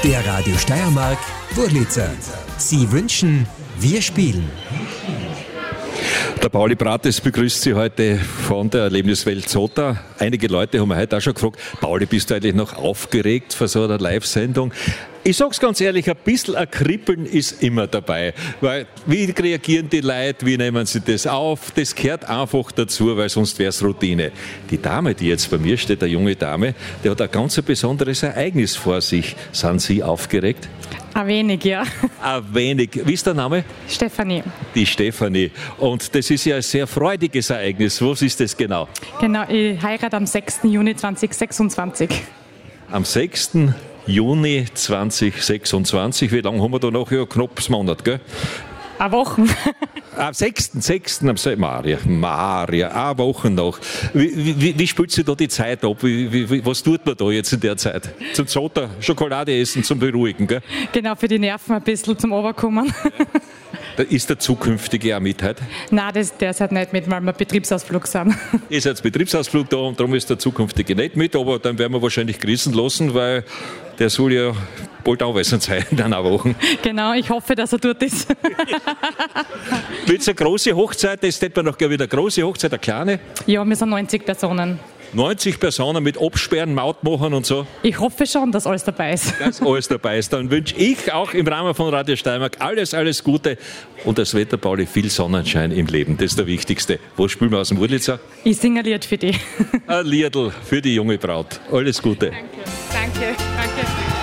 Der Radio Steiermark Wurlitzer. Sie wünschen, wir spielen. Der Pauli Brates begrüßt Sie heute von der Erlebniswelt Zota. Einige Leute haben mir heute auch schon gefragt, Pauli, bist du eigentlich noch aufgeregt vor so einer Live-Sendung? Ich sag's ganz ehrlich, ein bisschen ein Kribbeln ist immer dabei. Weil, wie reagieren die Leute, wie nehmen sie das auf? Das gehört einfach dazu, weil sonst wäre es Routine. Die Dame, die jetzt bei mir steht, eine junge Dame, die hat ein ganz besonderes Ereignis vor sich. Sind Sie aufgeregt? Ein wenig, ja. Ein wenig. Wie ist der Name? Stefanie. Die Stefanie. Und das ist ja ein sehr freudiges Ereignis. Was ist das genau? Genau, ich heirate am 6. Juni 2026. Am 6. Juni 2026. Wie lange haben wir da noch? Ja, knapp einen Monat, gell? Eine Woche. Am 6. Maria, eine Woche noch. Wie spielt sich da die Zeit ab? Was tut man da jetzt in der Zeit? Zum Zota Schokolade essen, zum Beruhigen, gell? Genau, für die Nerven ein bisschen zum Oberkommen. Da ist der zukünftige auch mit heute? Nein, der ist halt nicht mit, weil wir Betriebsausflug sind. Ihr seid Betriebsausflug da und darum ist der zukünftige nicht mit, aber dann werden wir wahrscheinlich grüßen lassen, weil der soll ja bald anwesend sein in einer Woche. Genau, ich hoffe, dass er dort ist. Wird es eine große Hochzeit? Das hätte man noch gerne wieder eine große Hochzeit, eine kleine? Ja, wir sind 90 Personen. 90 Personen mit Absperren, Mautmachern und so? Ich hoffe schon, dass alles dabei ist. Dass alles dabei ist. Dann wünsche ich auch im Rahmen von Radio Steiermark alles Gute und das Wetter, Pauli, viel Sonnenschein im Leben. Das ist der Wichtigste. Was spielen wir aus dem Wurlitzer? Ich singe ein Lied für dich. Ein Liedl für die junge Braut. Alles Gute. Danke.